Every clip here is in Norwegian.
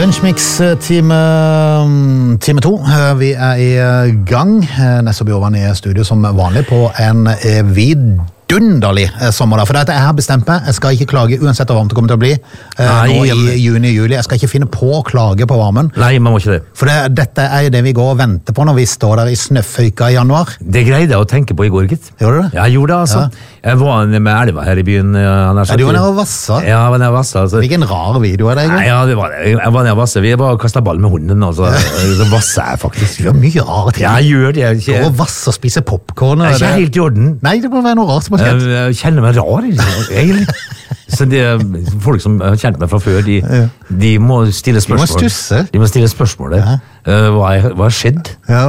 Lunsjmix time 2. Vi i gang. Nesse Bjørvann i studio som vanlig på en vidunderlig sommer. For jeg har bestemt meg. Jeg skal ikke klage uansett hvor varmt det kommer til å bli nå i juni-juli. Jeg skal ikke finne på å klage på varmen. Nei, man må ikke det. For dette er det vi går og venter på når vi står der i snøføyka i januar. Det greide jeg å tenke på i går, gitt. Gjorde du det? Jeg gjorde det, altså. Ja. Jeg var med elva her i byen. Du var nede og vassa? Ja, jeg var nede og vassa. Altså. Hvilken rar video er det, egentlig? Nei, ja, det var det. Jeg var nede og vassa. Vi var og kastet ball med hunden, og så vassa jeg faktisk. Du gjør mye rare ting. Jeg gjør det. Gå og vasse og spise popcorn. Jeg er ikke helt i orden. Nei, det må være noe rart som har skjedd. Jeg kjenner meg rar, egentlig. Så folk som har kjent meg fra før, de må stille spørsmål. De må stusse. De må stille spørsmålet. Hva har skjedd? Ja.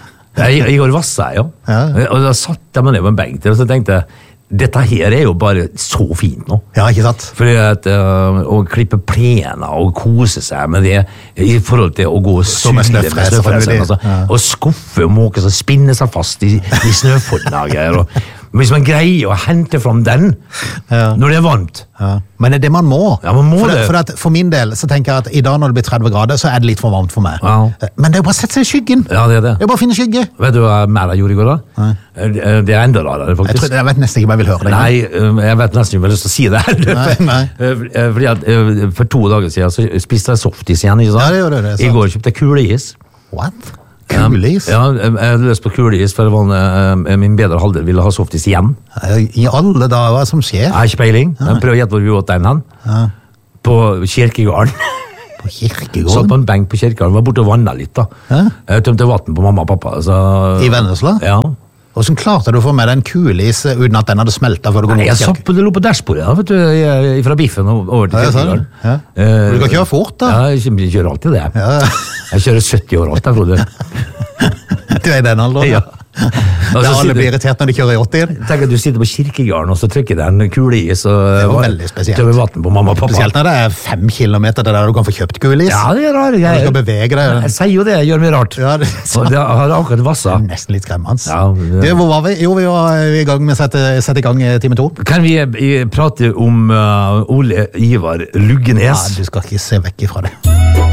I går vassa jeg, ja. Og da satt jeg meg ned på en benk til, og så tenkte jeg, dette her er jo bare så fint nå. Ja, ikke sant? Fordi å klippe plener og kose seg med det i forhold til å gå og sule med snøfresen, altså, og skuffe og måke og spinne seg fast i snøforlager. Hvis man greier å hente frem den når det er varmt. Ja. Men det er det man må. Ja, man må det. For min del så tenker jeg at i dag når det blir 30 grader, så er det litt for varmt for meg. Ja. Men det er jo bare å sette seg i skyggen. Ja, det er det. Det er bare å finne skygge. Vet du hva mer jeg gjorde i går da? Det er enda rarere, faktisk. Jeg vet nesten ikke hva jeg vil høre det. Nei, jeg vet nesten ikke hva jeg vil si det her. Nei. Fordi at for 2 dager siden så spiste jeg softis igjen, ikke sant? Ja, det gjorde det. I går kjøpte jeg kuleis. What? Kuleis? Ja, jeg hadde lyst på kuleis, for min bedre halvdel ville ha softis igjen. I alle dager, hva som skjer? Jeg har ikke peiling. Jeg prøver å gjette hvor vi åt den. På Kirkegården. På Kirkegården? Satt på en benk på Kirkegården, var borte og vannet litt da. Jeg tømte vatten på mamma og pappa. Så... I Vennesla? Ja. Hvordan klarte du å få med deg en kuleis uten at den hadde smeltet før du går mot kirken? Det lå på dashbordet, vet du, fra biffen over til Kirkegården. Du kan kjøre fort, da? Ja, jeg kjører alltid det. Jeg kjører 70 år alt, jeg, Frode. Du er i den alderen? Ja. Det er alle blir irritert når de kjører i 80. Tenk at du sitter på Kirkegården og så trykker det en kuleis og veldig spesielt. tømmer vatten på mamma og pappa. Spesielt når det er 5 kilometer til der du kan få kjøpt kuleis. Ja, det er rart. Du skal bevege deg. Jeg sier jo det, jeg gjør mye rart. Ja, og det har akkurat vassa. Nesten litt skremmende. Ja, hvor var vi? Jo, vi var i gang med å sette i gang time 2. Kan vi prate om Ole Ivar Luggenes? Ja, du skal ikke se vekk ifra det.